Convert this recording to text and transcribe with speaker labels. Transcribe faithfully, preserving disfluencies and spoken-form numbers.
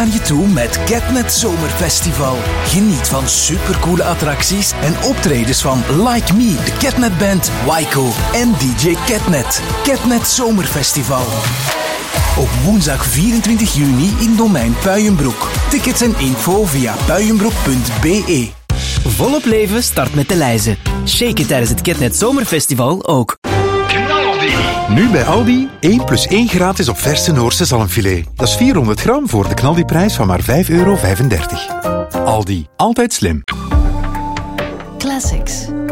Speaker 1: naar je toe met Catnet Zomerfestival. Geniet van supercoole attracties en optredens van Like Me, de Catnet Band, Waiko en D J Catnet. Catnet Zomerfestival. Op woensdag vierentwintig juni in Domein Puijenbroek. Tickets en info via puijenbroek punt b e.
Speaker 2: Volop leven start met de lijzen. Shake it tijdens het Catnet Zomerfestival ook.
Speaker 3: Nu bij Aldi, één plus één gratis op verse Noorse zalmfilet. Dat is vierhonderd gram voor de knaldiprijs van maar vijf euro vijfendertig. Aldi, altijd slim.
Speaker 4: Classics.